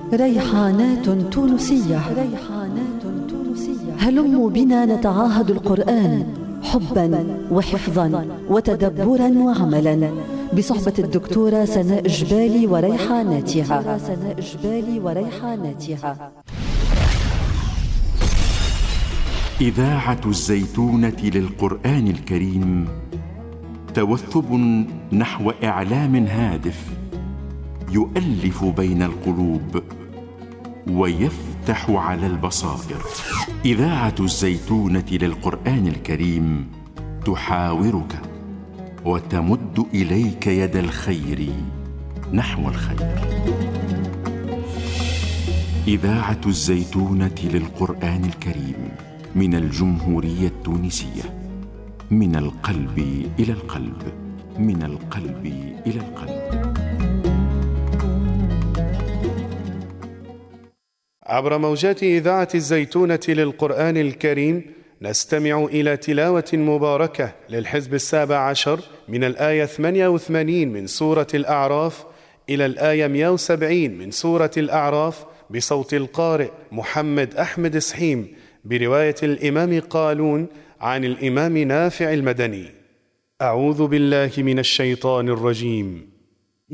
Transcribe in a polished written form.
ريحانات تونسية. هلموا بنا نتعاهد القرآن حبا وحفظا وتدبرا وعملا بصحبة الدكتورة سناء جبالي وريحاناتها. إذاعة الزيتونة للقرآن الكريم توثب نحو إعلام هادف يؤلف بين القلوب ويفتح على البصائر. إذاعة الزيتونة للقرآن الكريم تحاورك وتمد إليك يد الخير نحو الخير. إذاعة الزيتونة للقرآن الكريم من الجمهورية التونسية، من القلب إلى القلب، من القلب إلى القلب. عبر موجات إذاعة الزيتونة للقرآن الكريم نستمع إلى تلاوة مباركة للحزب 17 من الآية 88 من سورة الأعراف إلى الآية 170 من سورة الأعراف بصوت القارئ محمد أحمد سحيم برواية الإمام قالون عن الإمام نافع المدني. أعوذ بالله من الشيطان الرجيم.